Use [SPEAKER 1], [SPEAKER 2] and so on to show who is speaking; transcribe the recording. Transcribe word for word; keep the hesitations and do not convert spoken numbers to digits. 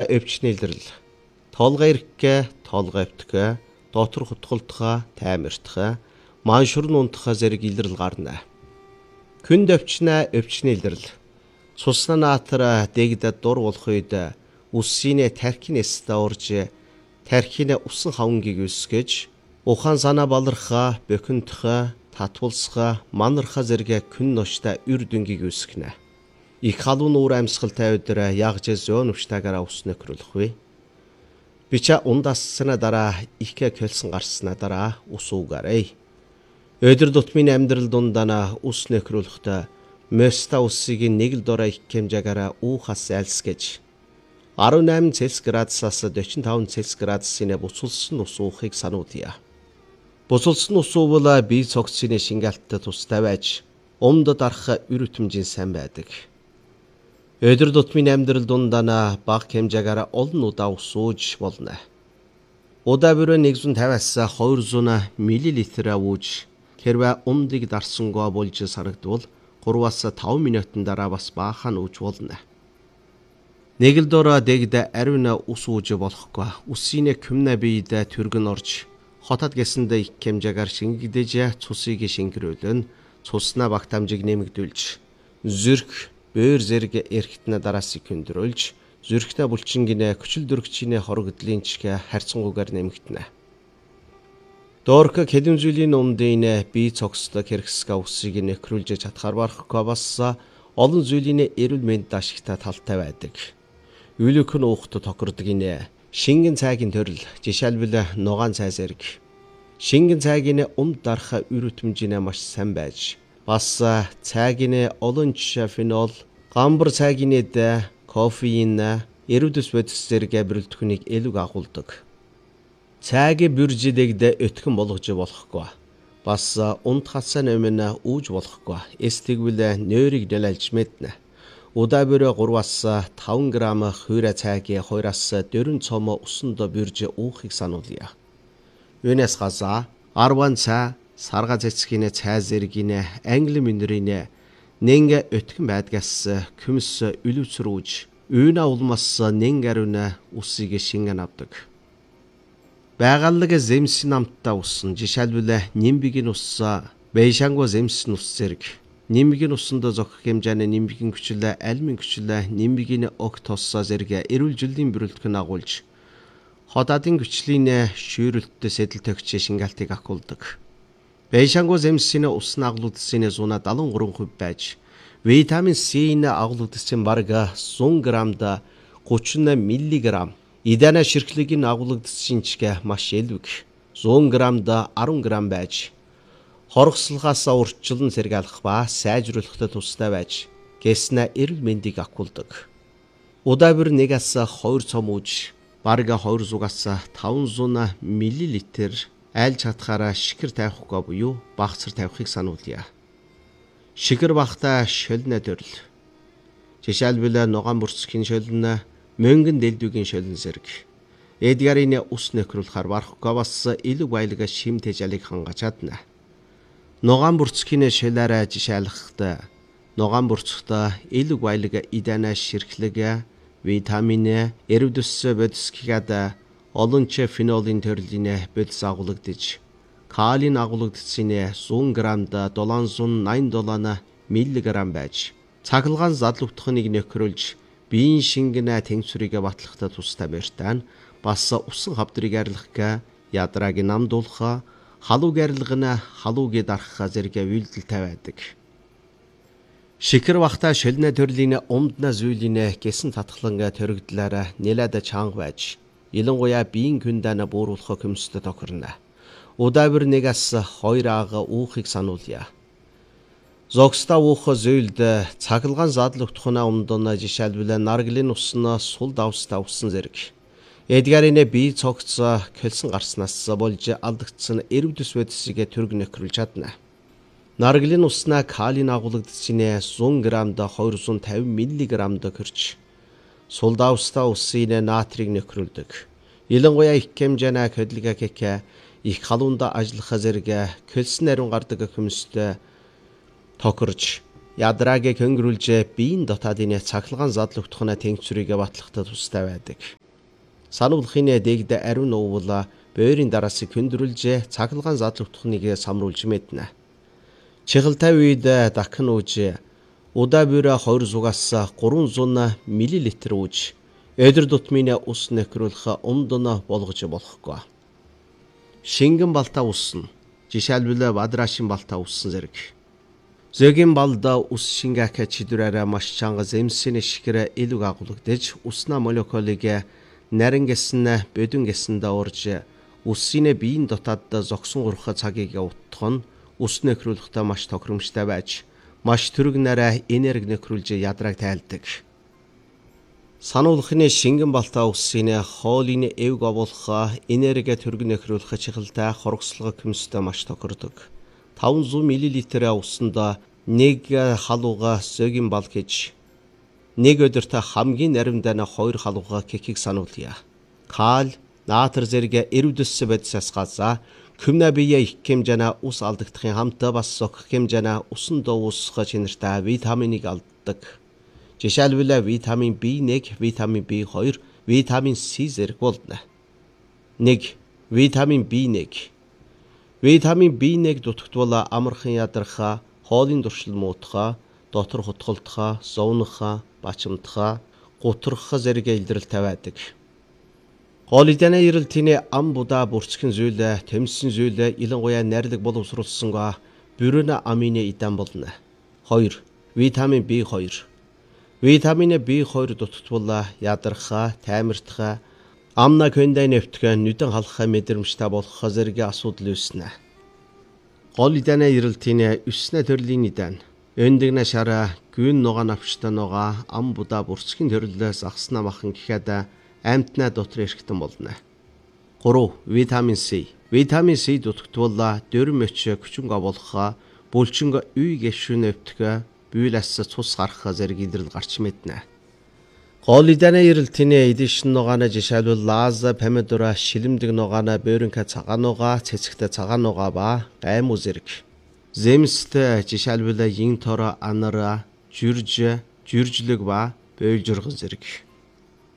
[SPEAKER 1] өвчний илрэл. Толгой ирэхгээ, толгой өвтгөө, дотор хутгалтхаа, таймертхаа, маншурн унтхаа зэрэг илрэл гарна. Күнд өвчнээ өвчний илрэл. Цусна наатар дэгдэ дур болох үед үссинэ тархинэстэ орж тархинэ усан хавнгийг үсгэж ухаан санаа балархаа, бөхөнтхаа, татвалсхаа, манархаа зэрэг күн ноштой үр дүнгийг үсгэнэ. Их халуун уур амьсгалтай өдөр яг зөөн өвчтаагаараа усны крүүлэхгүй. Бича ундассана дараа ихэ көлсөн гарсна дараа ус уугаарай. Өдөр тутмын амьдрал дундана ус нөхрүүлэхдээ Моста усыг нэг л дорой их хэмжээгээрээ уухаас айлсгэж арван найман Цельс градусаас дөрвөн таван Цельс градусын буцулсан ус уухыг сануулъя. Буцулсан ус уувал бие цогцсны шингаалтад тустай байж өмд дарах үр өтөмжийн сайн байдаг. Өдөр тутмын амьдрал дундана бага хэмжээгээр олон удаа ус ууж болно. Удаа бүрээ нэгдүгээр тавиас хоёр зуун миллилитр ууж хэрвээ өмдийг дарсангаа болж санагдвал гураваас таван минутын дараа бас баахан ууж болно. Нэг л дороо дэгдэ ариун ус ууж болохгүй. Усийн күмнэ биед түргэн орж хотод гэсэндээ их хэмжээгээр шингэгдэж цусыг шингэрүүлэн цусна багт хамжиг нэмэгдүүлж зүрх бөөр зэрэг эрхтнэ дараа секундрүүлж зүрхтэ булчингинэ хүчил дөрөгчинэ хорогдлын чиг харьцангуйгаар нэмэгдэнэ. Доорх хэдэн зүйлийн өмдийн бие цогцтой хэрэгсгэ усыг нөхрүүлж чадхаар барахгүй бас олон зүйлийн эрүүл мэнд ашигтай талтай байдаг. Үлэх нь уухт тохирдог инэ шингэн цайгийн төрөл жишээлбэл нугаан цай зэрэг. Шингэн цайгийн өмд дарах үр өтөмжийн маш сайн байж бас цайгийн олон жишээ фенол, гамбар цайгийн дэ, кофеин, эрүүдэс бодис зэрэг бэрэлдэхүүнийг элэг агуулдаг. Цайгийн бүржидэгдэ өтгөн болгож болохгүй. Бас унтхасаа нэмэн үүж болохгүй. Эстэгвэл нойрыг нөлөөлж мэднэ. Удаа бүрээ гураваас таван грамм хуйра цайгийн хоёроос дөрвөн цом усанд бүрж уухыг сануулъя. Юунаас газа арван цай, сарга цэцгийн цай зэргийн англи минерийн нэнгэ өтгөн байдгаас күмс үлүцрүүж үйнэ улмас нэн ариун усыг шингэн авдаг. Байгаллаг зэмс намтаа усан жишээлбэл нимбигийн ус, бэйшангу зэмс ус зэрэг. Нимбигийн усанд зохих хэмжээний нимбигийн хүчил, альмин хүчил, нимбигийн ог тос зэрэг эрүүл жилийн бүрэлдэхүүн агуулж хотадын хүчлийн шүүрэлттэй сэтэл төгч шингаалтыг агуулдаг. Бэйшангу зэмсийн усны агуулгын зуна дагалан гурван хувь байж витамин С-ийн агуулгын бараг зуун граммд гучин миллиграмм идана ширхлэгийн агуулгын чиг маш элвэг зуун граммд арван грамм байж хоргослохоос урьдчилан сэргийлэх ба сайжруулахад тустай байж гэснэ эрүүл мэндийг агуулдаг. Удаа бүр нэгээс хоёр цом ууж бараг хоёр зугаас таван зуун миллилитр айлж чадхаараа шикэр тавихгүй буюу багцар тавихыг сануулъя. Шикэр багтаа шөлнө төрөл. Жишээлбэл нугаан бүрцгийн шөлнө, мөнгөн дэлдүүгийн шөлн зэрэг. Эдгарийн ус нөхрүүлэхээр барахгүй бас илүү баялаг шим тэжээлийг хангаж чадна. Нугаан бүрцгийн шөлөөрөө жишээлхэхдээ нугаан бүрцгтээ илүү баялаг идана ширхлэг, витамин, эрүүдэс бодис гэхэд олон ч фенолийн төрлийн бодис агуулгадж калийн агуулгадсан зуун граммд седемсот найман миллиграмм байж цахилгаан задлагдахыг нөхрүүлж биеийн шингэнэ тэнцвэрийг батлахад тустай мэртэн бас усан хавдрыг арилгах, ядрааг намдуулах, халууг арилгана, халууг дарах зэрэг үйлдэлтэй байдаг. Шикэр багтаа шөлнө төрлийн умдна зүйлийн гэсэн татхлан төрөгдлөөр нэлээд чанга байж ялангуяа биеийн күндана бууруулах хөмсдөд тохирно. Удаа бүр нэгээс хоёр ага уухыг сануулъя. Зогста уух зүйлд цахилгаан задлагдахна умдна жишээлбэл наргилын усна сул давста усан зэрэг. Эдгарийн бие цогц көлсөн гарснаас болж алдагдсан эрүүдэс бодисыг төрг нөхрүүлж чадна. Наргилын уснаа калийн агуулгадсан зуун граммд двести пенких миллиграммд хөрч сул давста усын натрийг нөхрүүлдэг. Ялангуяа их хэмжээний хөдөлгөөн кек их халуунда ажиллах зэрэг көлсөн ариун гардаг хүмүүстэй тохирж ядрааг көнгөрүүлж биеийн дотаадын цахилгаан задлагдахна тэнгисүрийг батлахтад тустай байдаг. Сануулхын дэгдэ ариун уувла бөөрийн дараас көндрүүлж цахилгаан задлагдахныг самруулж мэднэ. Чихэлтай үед дахин ууж удаа бүр хоёр зугаас гурван зуун миллилитр ууж өдөр тутмын ус нэхрүүлэх умдно болгож болохгүй. Шингэн балтаа усна. Жишээлбэл бадрашин балтаа уссан зэрэг. Зөгийн балда ус шингээх чидүрээрээ маш чанга зэмсэний шигрэ илүүг агуулгадж усна молекулыг нарийн гэсэн бодин гэсэнд орж усын биеийн дотоод зогсон гурх цагийг утгах нь ус нэхрүүлэхдээ маш тохиромжтой байж маш төрөг нараа энерги нэхрүүлж ядрааг тайлдаг. Сануулхны шингэн балтаа усын хоолын эвг оволох энерги төрөг нэхрүүлэх чихэлтэй хорогслого көмстэй маш тохирдог. таван зуун миллилитр усанд нэг халууга зөгийн бал гэж нэг өдөрт хамгийн наримдаа хоёр халууга кекийг сануулъя. Кал, наатар зэрэг эрвдэс байдсаас газа күмнэ бие их хэмжээний ус алдагдахын хамт бас сох хэмжээний усан дуусах чинэртэй витаминыг алддаг. Жишээлбэл витамин би нэг, витамин би хоёр, витамин С зэрэг болно. нэг. Витамин би нэг. Витамин би нэг дутагдвал амархан ядрахаа, хоолын туршил муутахаа, дотор хутгалтахаа, зовнохоо, бачимдахаа, гутрахаа зэрэг илрэлтэй байдаг. Хоолойдны ирэлтийн ам будаа бүрцхэн зүйлээ, төмсөн зүйлээ илэнгуяа найрлаг боловсруулсангаа бүрэн амины идан болно. хоёр. Витамин би хоёр. Витамин би хоёр дутагдвал ядрахаа, таймиртахаа, амна көндэй нэвтгэн нүдэн халахаа мэдрэмжтэй болох зэрэг асуудал үүснэ. Хоолойдны ирэлтийн өснө төрлийн идан өндөгнө шараа гүн нуга навчтай нуга ам будаа бүрцхэн төрлөөс ахснаа махан гэхэд амьтнаа дотор эргэтэн болно. гурав. Витамин С. Витамин С дутагдвал дөөрм өч хүчнг болох бүлчинг үй гэшүүн өвтгө бүйлээс цус гарах зэрэг илрэл гарч мэднэ. Хоолойдны ирэлтийн эдишн нугаана жишээлбэл лаз, помидор, шилэмдэг нугаана, бөөрөнхө цагаан нугаа, цэцэгтэй цагаан нугаа ба гаймуу зэрэг. Зэмст жишээлбэл ин тор, анар, жүрж, жүржлэг ба бойлжоргон зэрэг.